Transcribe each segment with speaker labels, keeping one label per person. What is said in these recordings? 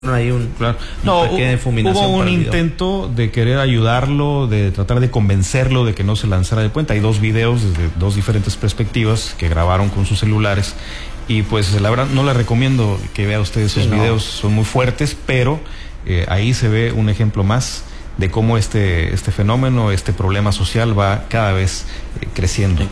Speaker 1: Hay
Speaker 2: claro. Hubo un intento de querer ayudarlo, de tratar de convencerlo de que no se lanzara del puente. Hay dos videos desde dos diferentes perspectivas que grabaron con sus celulares y pues la verdad no le recomiendo que vea usted esos videos, son muy fuertes, pero ahí se ve un ejemplo más de cómo este fenómeno, este problema social va cada vez creciendo.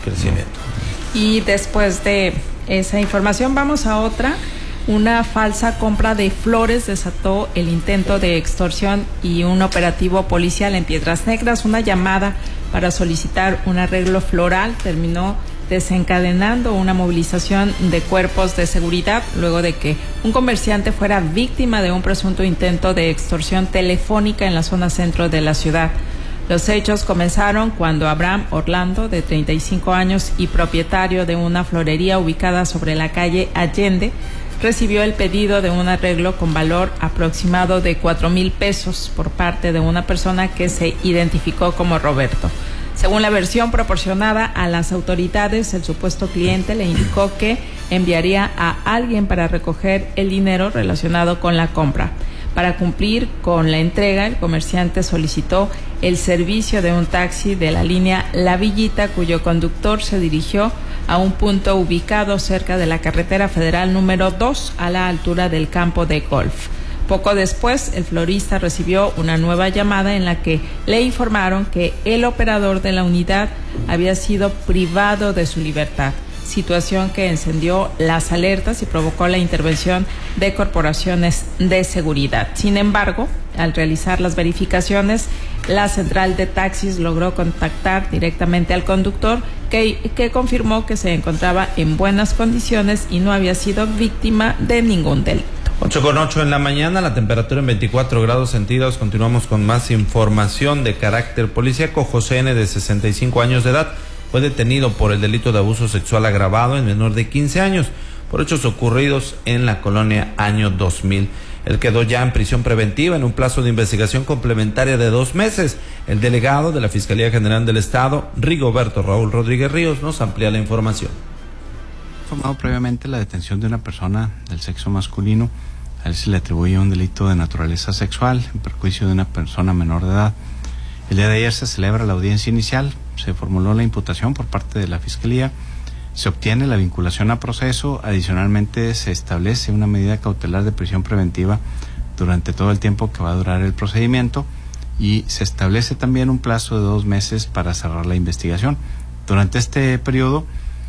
Speaker 3: Y después de esa información vamos a otra. Una falsa compra de flores desató el intento de extorsión y un operativo policial en Piedras Negras. Una llamada para solicitar un arreglo floral terminó desencadenando una movilización de cuerpos de seguridad luego de que un comerciante fuera víctima de un presunto intento de extorsión telefónica en la zona centro de la ciudad. Los hechos comenzaron cuando Abraham Orlando, de 35 años y propietario de una florería ubicada sobre la calle Allende, recibió el pedido de un arreglo con valor aproximado de 4,000 pesos por parte de una persona que se identificó como Roberto. Según la versión proporcionada a las autoridades, el supuesto cliente le indicó que enviaría a alguien para recoger el dinero relacionado con la compra. Para cumplir con la entrega, el comerciante solicitó el servicio de un taxi de la línea La Villita, cuyo conductor se dirigió a un punto ubicado cerca de la carretera federal número 2, a la altura del campo de golf. Poco después, el florista recibió una nueva llamada en la que le informaron que el operador de la unidad había sido privado de su libertad, situación que encendió las alertas y provocó la intervención de corporaciones de seguridad. Sin embargo, al realizar las verificaciones, la central de taxis logró contactar directamente al conductor, que confirmó que se encontraba en buenas condiciones y no había sido víctima de ningún delito.
Speaker 1: 8:08 en la mañana, la temperatura en 24 grados centígrados. Continuamos con más información de carácter policíaco. José N., de 65 años de edad, fue detenido por el delito de abuso sexual agravado en menor de 15 años por hechos ocurridos en la colonia Año 2000. Él quedó ya en prisión preventiva en un plazo de investigación complementaria de 2 meses. El delegado de la Fiscalía General del Estado, Rigoberto Raúl Rodríguez Ríos, nos amplía la información.
Speaker 4: Informado previamente la detención de una persona del sexo masculino. A él se le atribuye un delito de naturaleza sexual en perjuicio de una persona menor de edad. El día de ayer se celebra la audiencia inicial, se formuló la imputación por parte de la Fiscalía, se obtiene la vinculación a proceso, adicionalmente se establece una medida cautelar de prisión preventiva durante todo el tiempo que va a durar el procedimiento y se establece también un plazo de 2 meses para cerrar la investigación. Durante este periodo,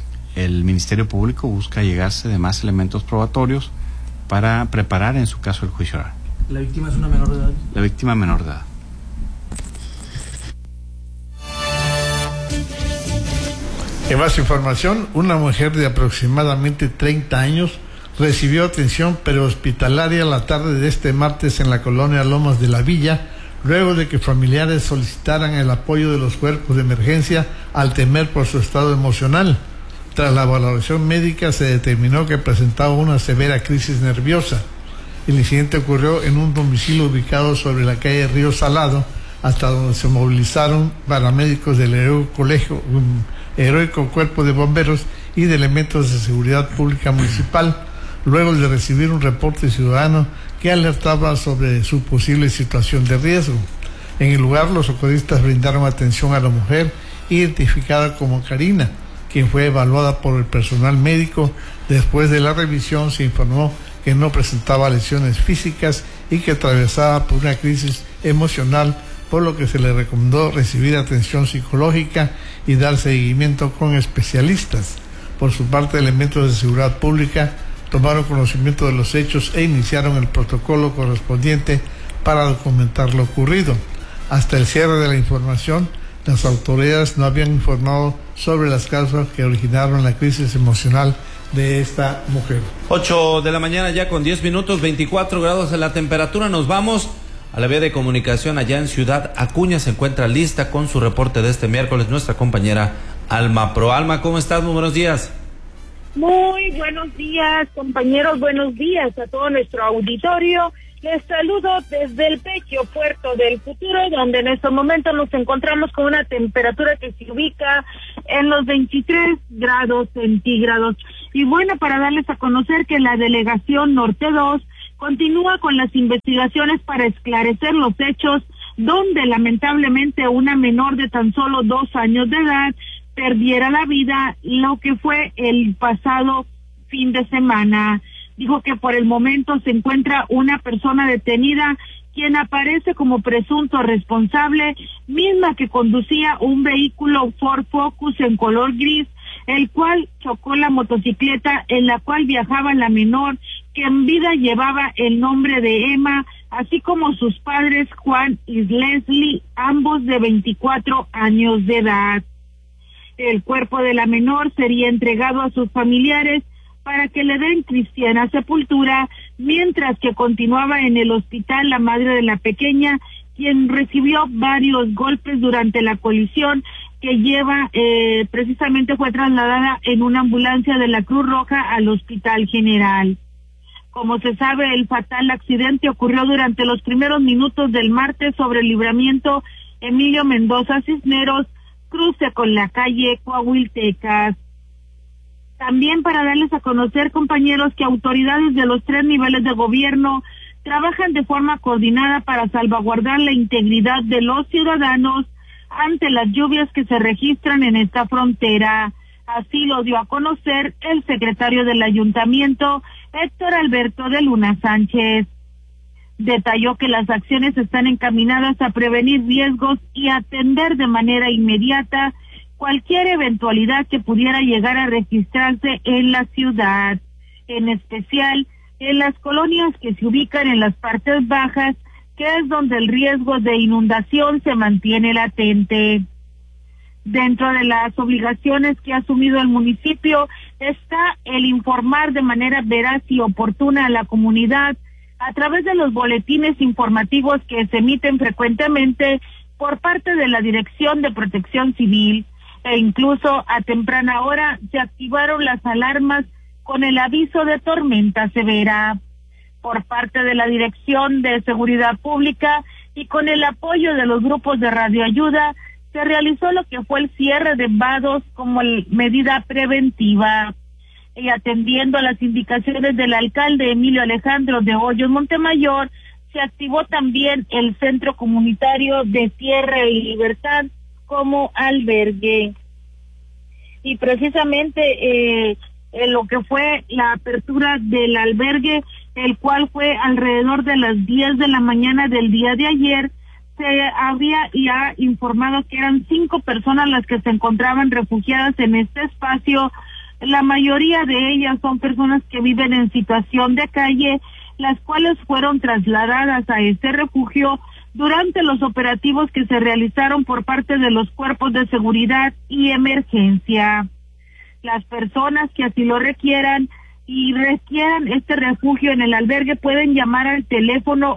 Speaker 4: el Ministerio Público busca llegarse de más elementos probatorios para preparar en su caso el juicio oral.
Speaker 5: ¿La víctima es una menor de edad?
Speaker 4: La víctima menor de edad.
Speaker 6: En más información, una mujer de aproximadamente 30 años recibió atención prehospitalaria la tarde de este martes en la colonia Lomas de la Villa, luego de que familiares solicitaran el apoyo de los cuerpos de emergencia al temer por su estado emocional. Tras la valoración médica se determinó que presentaba una severa crisis nerviosa. El incidente ocurrió en un domicilio ubicado sobre la calle Río Salado, hasta donde se movilizaron paramédicos del heroico Cuerpo de Bomberos y de elementos de seguridad pública municipal, luego de recibir un reporte ciudadano que alertaba sobre su posible situación de riesgo. En el lugar, los socorristas brindaron atención a la mujer, identificada como Karina, quien fue evaluada por el personal médico. Después de la revisión se informó que no presentaba lesiones físicas y que atravesaba por una crisis emocional, por lo que se le recomendó recibir atención psicológica y dar seguimiento con especialistas. Por su parte, elementos de seguridad pública tomaron conocimiento de los hechos e iniciaron el protocolo correspondiente para documentar lo ocurrido. Hasta el cierre de la información, las autoridades no habían informado sobre las causas que originaron la crisis emocional de esta mujer.
Speaker 1: 8 de la mañana ya con 10 minutos, 24 grados en la temperatura. Nos vamos a la vía de comunicación allá en Ciudad Acuña. Se encuentra lista con su reporte de este miércoles nuestra compañera Alma Pro. Alma, ¿cómo estás? Muy buenos días.
Speaker 7: Muy buenos días, compañeros. Buenos días a todo nuestro auditorio. Les saludo desde el Pequio Puerto del Futuro, donde en estos momentos nos encontramos con una temperatura que se ubica en los 23 grados centígrados. Y bueno, para darles a conocer que la delegación Norte 2 continúa con las investigaciones para esclarecer los hechos donde lamentablemente una menor de tan solo 2 años de edad perdiera la vida, lo que fue el pasado fin de semana. Dijo que por el momento se encuentra una persona detenida, quien aparece como presunto responsable, misma que conducía un vehículo Ford Focus en color gris, el cual chocó la motocicleta en la cual viajaba la menor, que en vida llevaba el nombre de Emma, así como sus padres Juan y Leslie, ambos de 24 años de edad. El cuerpo de la menor sería entregado a sus familiares para que le den cristiana sepultura, mientras que continuaba en el hospital la madre de la pequeña, quien recibió varios golpes durante la colisión que precisamente fue trasladada en una ambulancia de la Cruz Roja al Hospital General. Como se sabe, el fatal accidente ocurrió durante los primeros minutos del martes sobre el libramiento Emilio Mendoza Cisneros, cruce con la calle Coahuiltecas. También para darles a conocer, compañeros, que autoridades de los 3 niveles de gobierno trabajan de forma coordinada para salvaguardar la integridad de los ciudadanos ante las lluvias que se registran en esta frontera. Así lo dio a conocer el secretario del ayuntamiento, Héctor Alberto de Luna Sánchez. Detalló que las acciones están encaminadas a prevenir riesgos y atender de manera inmediata cualquier eventualidad que pudiera llegar a registrarse en la ciudad, en especial en las colonias que se ubican en las partes bajas, que es donde el riesgo de inundación se mantiene latente. Dentro de las obligaciones que ha asumido el municipio está el informar de manera veraz y oportuna a la comunidad a través de los boletines informativos que se emiten frecuentemente por parte de la Dirección de Protección Civil, e incluso a temprana hora se activaron las alarmas con el aviso de tormenta severa. Por parte de la Dirección de Seguridad Pública y con el apoyo de los grupos de radioayuda, se realizó lo que fue el cierre de vados como medida preventiva. Y atendiendo a las indicaciones del alcalde Emilio Alejandro de Hoyos Montemayor, se activó también el Centro Comunitario de Tierra y Libertad como albergue. Y precisamente lo que fue la apertura del albergue, el cual fue alrededor de las 10 de la mañana del día de ayer, se había ya informado que eran 5 personas las que se encontraban refugiadas en este espacio. La mayoría de ellas son personas que viven en situación de calle, las cuales fueron trasladadas a este refugio durante los operativos que se realizaron por parte de los cuerpos de seguridad y emergencia. Las personas que así lo requieran y requieran este refugio en el albergue pueden llamar al teléfono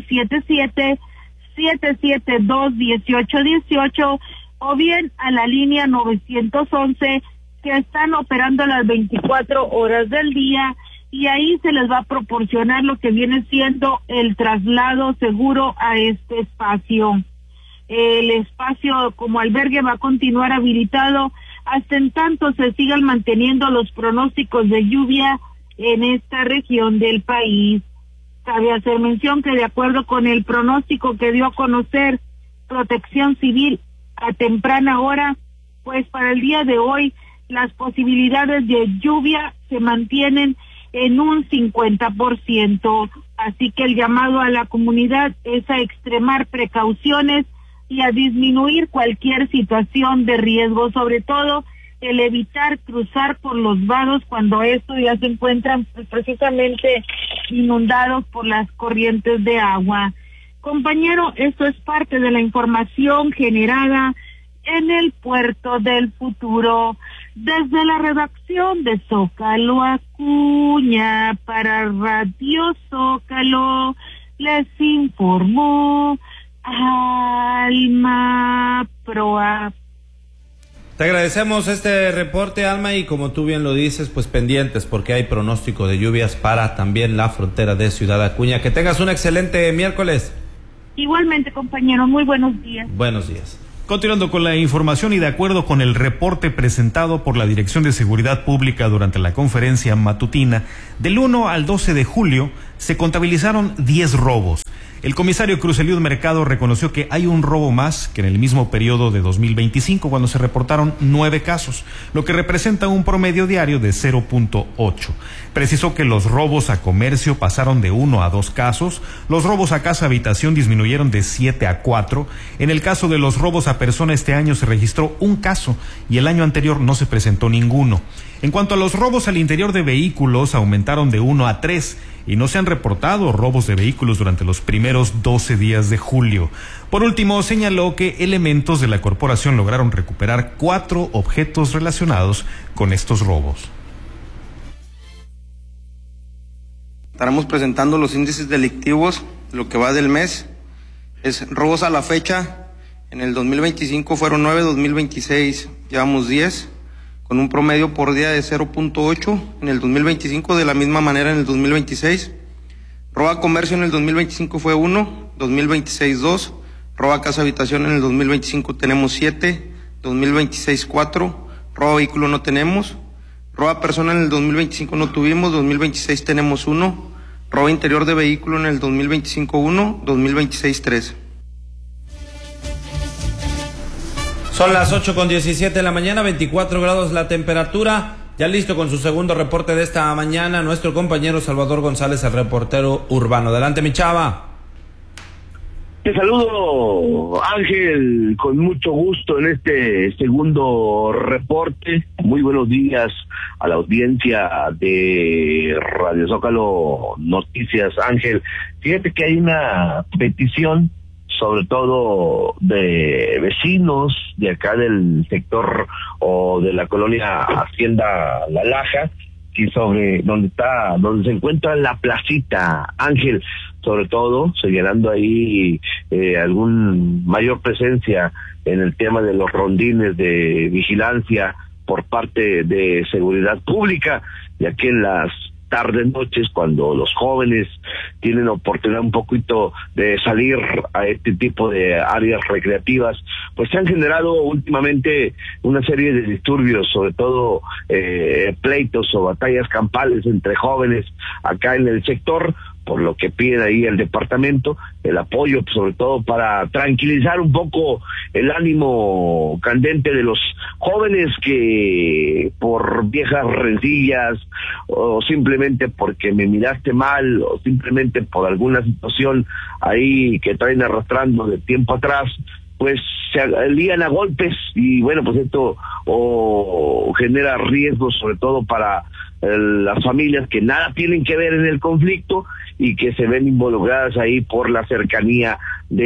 Speaker 7: 877-772-1818 o bien a la línea 911, que están operando las 24 horas del día, y ahí se les va a proporcionar lo que viene siendo el traslado seguro a este espacio. El espacio como albergue va a continuar habilitado hasta en tanto se sigan manteniendo los pronósticos de lluvia en esta región del país. Cabe hacer mención que de acuerdo con el pronóstico que dio a conocer Protección Civil a temprana hora, pues para el día de hoy las posibilidades de lluvia se mantienen en un 50%, así que el llamado a la comunidad es a extremar precauciones y a disminuir cualquier situación de riesgo, sobre todo el evitar cruzar por los vados cuando estos ya se encuentran precisamente inundados por las corrientes de agua. Compañero, esto es parte de la información generada en el Puerto del Futuro. Desde la redacción de Zócalo Acuña para Radio Zócalo, les informó Alma Proa.
Speaker 1: Te agradecemos este reporte, Alma, y como tú bien lo dices, pues pendientes porque hay pronóstico de lluvias para también la frontera de Ciudad Acuña. Que tengas un excelente miércoles.
Speaker 7: Igualmente, compañero, muy buenos días.
Speaker 1: Buenos días.
Speaker 2: Continuando con la información y de acuerdo con el reporte presentado por la Dirección de Seguridad Pública durante la conferencia matutina, del 1 al 12 de julio se contabilizaron 10 robos. El comisario Cruz Eliud Mercado reconoció que hay un robo más que en el mismo periodo de 2025, cuando se reportaron 9 casos, lo que representa un promedio diario de 0.8. Precisó que los robos a comercio pasaron de 1 a 2 casos, los robos a casa-habitación disminuyeron de 7 a 4. En el caso de los robos a persona, este año se registró un caso y el año anterior no se presentó ninguno. En cuanto a los robos al interior de vehículos, aumentaron de 1 a 3 y no se han reportado robos de vehículos durante los primeros 12 días de julio. Por último, señaló que elementos de la corporación lograron recuperar 4 objetos relacionados con estos robos.
Speaker 5: Estaremos presentando los índices delictivos, lo que va del mes. Es robos a la fecha. En el 2025 fueron 9, 2026 llevamos 10. Con un promedio por día de 0.8 en el 2025, de la misma manera en el 2026. Robo a comercio en el 2025 fue 1, 2026 2, robo a casa habitación en el 2025 tenemos 7, 2026 4, robo a vehículo no tenemos, robo a persona en el 2025 no tuvimos, 2026 tenemos 1, robo interior de vehículo en el 2025 1, 2026 3.
Speaker 1: Son las 8:17 de la mañana, 24 grados la temperatura. Ya listo con su segundo reporte de esta mañana, nuestro compañero Salvador González, el reportero urbano. Adelante, mi chava.
Speaker 8: Te saludo, Ángel, con mucho gusto en este segundo reporte. Muy buenos días a la audiencia de Radio Zócalo Noticias, Ángel. Fíjate que hay una petición, sobre todo de vecinos de acá del sector o de la colonia Hacienda La Laja, y sobre donde se encuentra la placita, Ángel, sobre todo señalando ahí algún mayor presencia en el tema de los rondines de vigilancia por parte de seguridad pública, ya que en las tardes, noches, cuando los jóvenes tienen oportunidad un poquito de salir a este tipo de áreas recreativas, pues se han generado últimamente una serie de disturbios, sobre todo pleitos o batallas campales entre jóvenes acá en el sector, por lo que piden ahí el departamento el apoyo, sobre todo para tranquilizar un poco el ánimo candente de los jóvenes que por viejas rencillas o simplemente porque me miraste mal o simplemente por alguna situación ahí que traen arrastrando de tiempo atrás, pues se lían a golpes y bueno, pues esto genera riesgos sobre todo para las familias que nada tienen que ver en el conflicto y que se ven involucradas ahí por la cercanía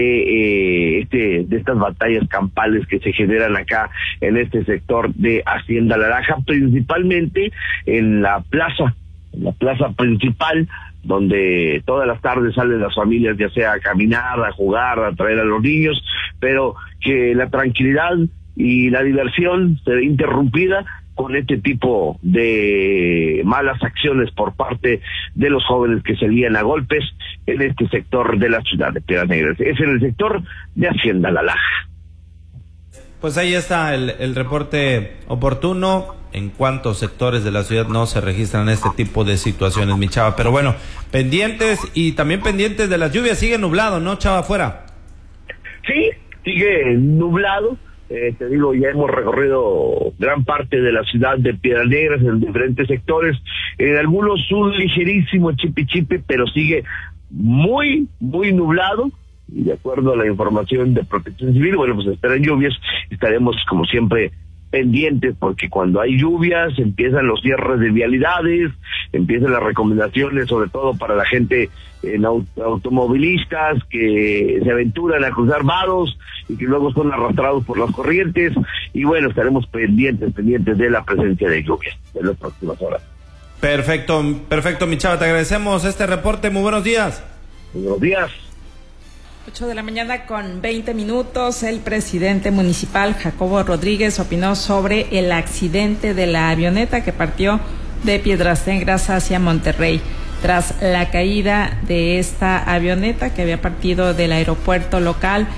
Speaker 8: de estas batallas campales que se generan acá en este sector de Hacienda La Laja, principalmente en la plaza principal, donde todas las tardes salen las familias, ya sea a caminar, a jugar, a traer a los niños, pero que la tranquilidad y la diversión se ve interrumpida con este tipo de malas acciones por parte de los jóvenes que se lían a golpes en este sector de la ciudad de Piedras Negras. Es en el sector de Hacienda La Laja.
Speaker 1: Pues ahí está el reporte oportuno. En cuántos sectores de la ciudad no se registran este tipo de situaciones, mi chava. Pero bueno, pendientes y también pendientes de las lluvias. Sigue nublado, ¿no, chava, afuera?
Speaker 8: Sí, sigue nublado. Te digo, ya hemos recorrido gran parte de la ciudad de Piedras Negras en diferentes sectores. En algunos un ligerísimo chipi, pero sigue muy, muy nublado. Y de acuerdo a la información de Protección Civil, bueno, pues esperan lluvias. Estaremos, como siempre, pendientes, porque cuando hay lluvias empiezan los cierres de vialidades, empiezan las recomendaciones, sobre todo para la gente automovilistas que se aventuran a cruzar vados y que luego son arrastrados por las corrientes. Y bueno, estaremos pendientes de la presencia de lluvias en las próximas horas.
Speaker 1: Perfecto, mi chava, te agradecemos este reporte. Muy buenos días.
Speaker 8: Muy buenos días.
Speaker 3: 8 de la mañana con 20 minutos, el presidente municipal Jacobo Rodríguez opinó sobre el accidente de la avioneta que partió de Piedras Negras hacia Monterrey. Tras la caída de esta avioneta que había partido del aeropuerto local,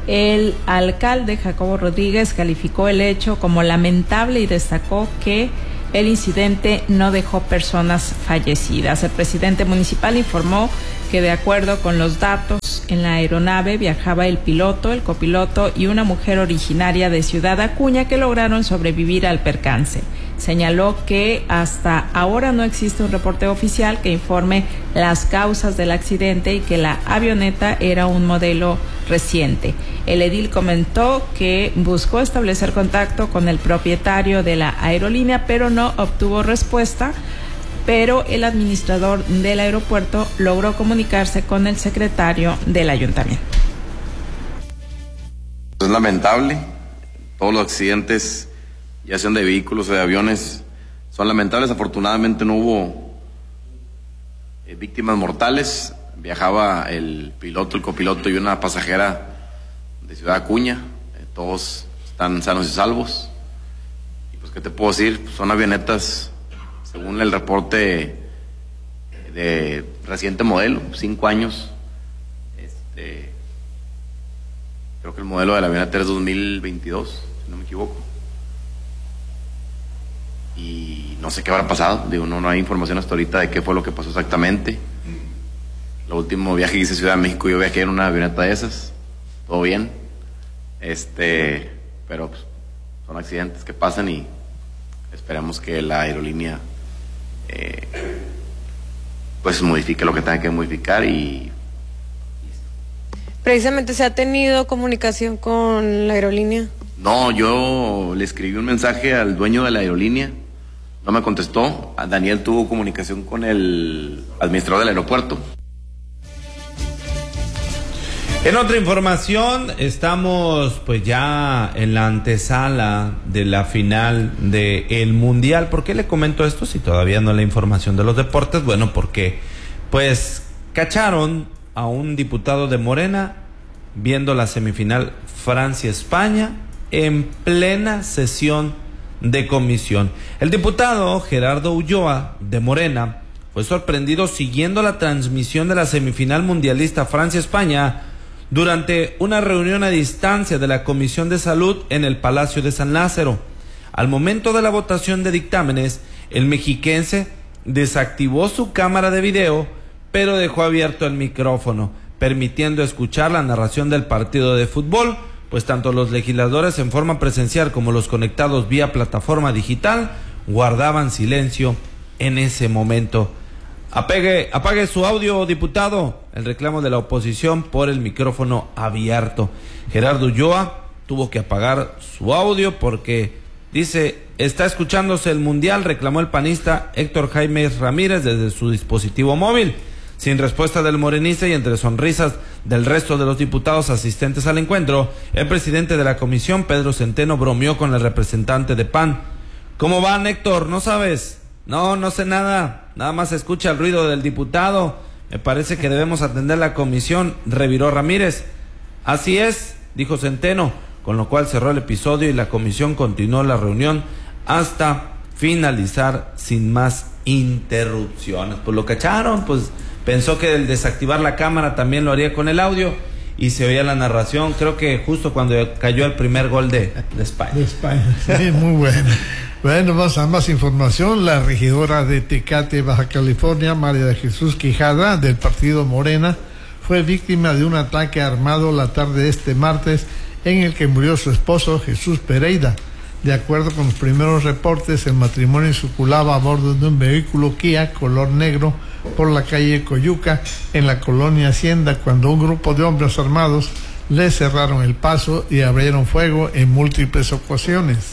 Speaker 3: El alcalde Jacobo Rodríguez calificó el hecho como lamentable y destacó que el incidente no dejó personas fallecidas. El presidente municipal informó que de acuerdo con los datos, en la aeronave viajaba el piloto, el copiloto y una mujer originaria de Ciudad Acuña que lograron sobrevivir al percance. Señaló que hasta ahora no existe un reporte oficial que informe las causas del accidente y que la avioneta era un modelo reciente. El edil comentó que buscó establecer contacto con el propietario de la aerolínea, pero no obtuvo respuesta, pero el administrador del aeropuerto logró comunicarse con el secretario del ayuntamiento.
Speaker 9: Es lamentable, todos los accidentes, ya sean de vehículos o de aviones, son lamentables. Afortunadamente no hubo víctimas mortales. Viajaba el piloto, el copiloto y una pasajera de Ciudad Acuña. Todos están sanos y salvos. Y pues, ¿qué te puedo decir? Son avionetas, según el reporte de reciente modelo, 5 años. Creo que el modelo de la avioneta es 2022, si no me equivoco. Y no sé qué habrá pasado. Digo, no hay información hasta ahorita de qué fue lo que pasó exactamente. El último viaje que hice a Ciudad de México, yo viajé en una avioneta de esas. Todo bien. Pero pues, son accidentes que pasan y esperemos que la aerolínea pues modifique lo que tenga que modificar y...
Speaker 10: ¿Precisamente se ha tenido comunicación con la aerolínea?
Speaker 9: No, yo le escribí un mensaje al dueño de la aerolínea, no me contestó. Daniel tuvo comunicación con el administrador del aeropuerto.
Speaker 1: En otra información, estamos pues ya en la antesala de la final del Mundial. ¿Por qué le comento esto si todavía no la información de los deportes? Bueno, porque pues cacharon a un diputado de Morena viendo la semifinal Francia-España en plena sesión de comisión. El diputado Gerardo Ulloa de Morena fue sorprendido siguiendo la transmisión de la semifinal mundialista Francia-España durante una reunión a distancia de la Comisión de Salud en el Palacio de San Lázaro. Al momento de la votación de dictámenes, el mexiquense desactivó su cámara de video, pero dejó abierto el micrófono, permitiendo escuchar la narración del partido de fútbol, pues tanto los legisladores en forma presencial como los conectados vía plataforma digital guardaban silencio en ese momento. Apague su audio, diputado. El reclamo de la oposición por el micrófono abierto. Gerardo Ulloa tuvo que apagar su audio porque dice, está escuchándose el Mundial, reclamó el panista Héctor Jaime Ramírez desde su dispositivo móvil. Sin respuesta del morenista y entre sonrisas del resto de los diputados asistentes al encuentro, el presidente de la comisión, Pedro Centeno, bromeó con el representante de PAN. ¿Cómo van, Héctor? ¿No sabes? No sé nada. Nada más escucha el ruido del diputado. Me parece que debemos atender la comisión, reviró Ramírez. Así es, dijo Centeno, con lo cual cerró el episodio y la comisión continuó la reunión hasta finalizar sin más interrupciones. Pues lo cacharon, pues pensó que el desactivar la cámara también lo haría con el audio y se oía la narración, creo que justo cuando cayó el primer gol de España.
Speaker 6: De España, sí, muy bueno. Bueno, vamos a más información. La regidora de Tecate, Baja California, María de Jesús Quijada, del partido Morena, fue víctima de un ataque armado la tarde de este martes en el que murió su esposo, Jesús Pereira. De acuerdo con los primeros reportes, el matrimonio circulaba a bordo de un vehículo Kia color negro por la calle Coyuca, en la colonia Hacienda, cuando un grupo de hombres armados le cerraron el paso y abrieron fuego en múltiples ocasiones.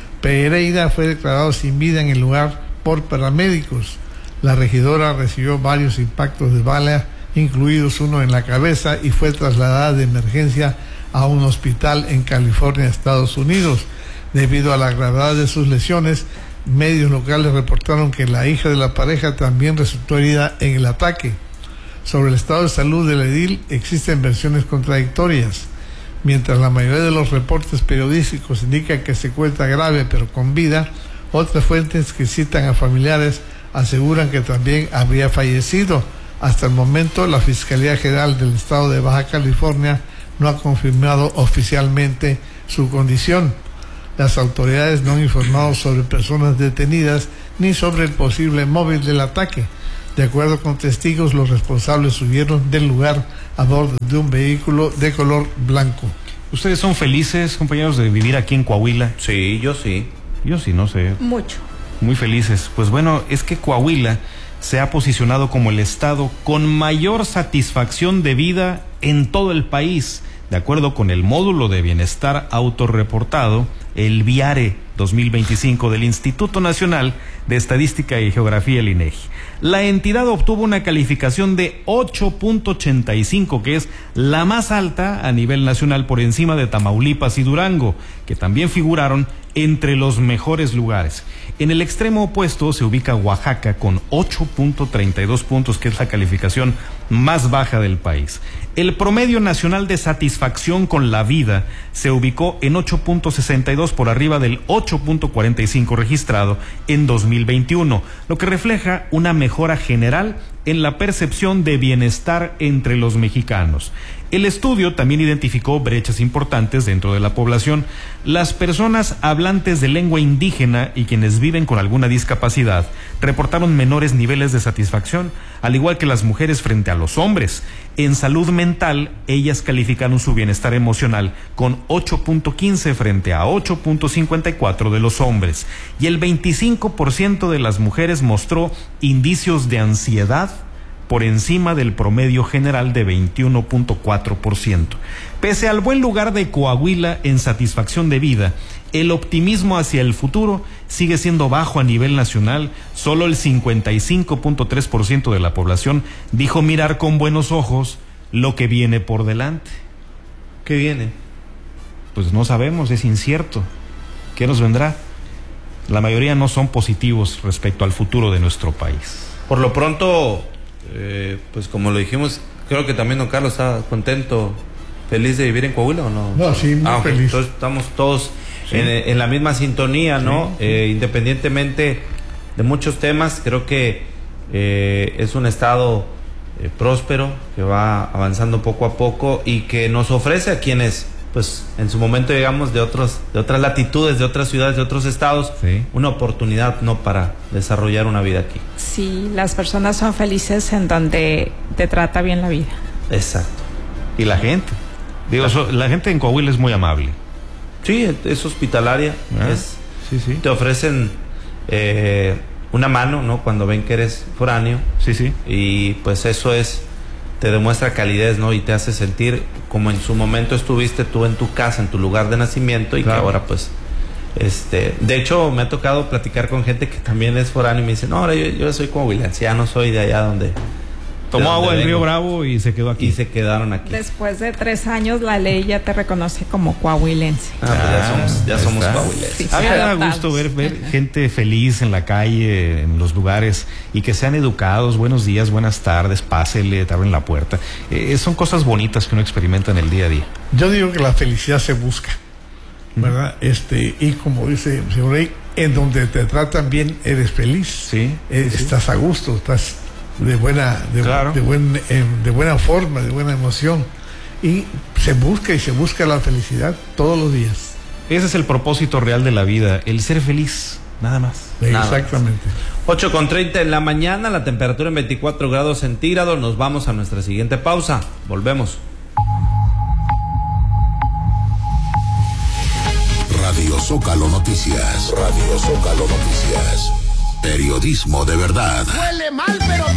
Speaker 6: Pereira fue declarado sin vida en el lugar por paramédicos. La regidora recibió varios impactos de bala, incluidos uno en la cabeza, y fue trasladada de emergencia a un hospital en California, Estados Unidos. Debido a la gravedad de sus lesiones, medios locales reportaron que la hija de la pareja también resultó herida en el ataque. Sobre el estado de salud del edil existen versiones contradictorias. Mientras la mayoría de los reportes periodísticos indican que se encuentra grave pero con vida, otras fuentes que citan a familiares aseguran que también habría fallecido. Hasta el momento, la Fiscalía General del Estado de Baja California no ha confirmado oficialmente su condición. Las autoridades no han informado sobre personas detenidas ni sobre el posible móvil del ataque. De acuerdo con testigos, los responsables huyeron del lugar a bordo de un vehículo de color blanco.
Speaker 2: ¿Ustedes son felices, compañeros, de vivir aquí en Coahuila?
Speaker 1: Sí, yo sí.
Speaker 2: Yo sí, no sé.
Speaker 3: Mucho.
Speaker 2: Muy felices. Pues bueno, es que Coahuila se ha posicionado como el estado con mayor satisfacción de vida en todo el país, de acuerdo con el módulo de bienestar autorreportado, el BIARE 2025 del Instituto Nacional de Estadística y Geografía, el INEGI. La entidad obtuvo una calificación de 8.85, que es la más alta a nivel nacional, por encima de Tamaulipas y Durango, que también figuraron entre los mejores lugares. En el extremo opuesto se ubica Oaxaca con 8.32 puntos, que es la calificación más baja del país. El promedio nacional de satisfacción con la vida se ubicó en 8.62, por arriba del 8.45 registrado en 2021, lo que refleja una mejora general en la percepción de bienestar entre los mexicanos. El estudio también identificó brechas importantes dentro de la población. Las personas hablantes de lengua indígena y quienes viven con alguna discapacidad reportaron menores niveles de satisfacción, al igual que las mujeres frente a los hombres. En salud mental, ellas calificaron su bienestar emocional con 8.15 frente a 8.54 de los hombres, y el 25% de las mujeres mostró indicios de ansiedad por encima del promedio general de 21.4%. Pese al buen lugar de Coahuila en satisfacción de vida, el optimismo hacia el futuro sigue siendo bajo a nivel nacional. Solo el 55.3% de la población dijo mirar con buenos ojos lo que viene por delante.
Speaker 1: ¿Qué viene?
Speaker 2: Pues no sabemos, es incierto. ¿Qué nos vendrá? La mayoría no son positivos respecto al futuro de nuestro país.
Speaker 1: Por lo pronto, pues como lo dijimos, creo que también don Carlos está contento, feliz de vivir en Coahuila, ¿o no?
Speaker 6: No, sí, muy feliz.
Speaker 1: Entonces estamos todos en la misma sintonía, ¿no? Sí. Independientemente de muchos temas, creo que es un estado próspero, que va avanzando poco a poco y que nos ofrece a quienes, pues en su momento llegamos de otras latitudes, de otras ciudades, de otros estados, una oportunidad, ¿no?, para desarrollar una vida aquí.
Speaker 3: Sí, las personas son felices en donde te trata bien la vida.
Speaker 1: Exacto.
Speaker 2: Y la gente, la gente en Coahuila es muy amable.
Speaker 1: Sí, es hospitalaria, te ofrecen una mano, ¿no?, cuando ven que eres foráneo.
Speaker 2: Sí.
Speaker 1: Y pues eso te demuestra calidez, ¿no? Y te hace sentir como en su momento estuviste tú en tu casa, en tu lugar de nacimiento, y claro, que ahora pues, de hecho me ha tocado platicar con gente que también es foráneo y me dice, no, ahora yo soy coahuilense, ya no soy de allá donde...
Speaker 2: Tomó agua en Río Bravo y se quedó aquí.
Speaker 1: Y se quedaron aquí.
Speaker 3: Después de 3 años la ley ya te reconoce como coahuilense.
Speaker 1: Ya somos coahuilenses.
Speaker 3: Sí,
Speaker 2: a mí me da gusto ver gente feliz en la calle, en los lugares, y que sean educados. Buenos días, buenas tardes, pásele, te abren la puerta. Son cosas bonitas que uno experimenta en el día a día.
Speaker 6: Yo digo que la felicidad se busca, ¿verdad? Y como dice el señor Rey, en donde te tratan bien eres feliz.
Speaker 2: Sí.
Speaker 6: Estás a gusto, estás de buena forma, de buena emoción, y se busca la felicidad todos los días.
Speaker 2: Ese es el propósito real de la vida, el ser feliz, nada más.
Speaker 6: Exactamente.
Speaker 1: 8:30 en la mañana, la temperatura en 24 grados centígrados. Nos vamos a nuestra siguiente pausa, volvemos.
Speaker 11: Radio Zócalo Noticias. Periodismo de verdad.
Speaker 12: Huele mal, pero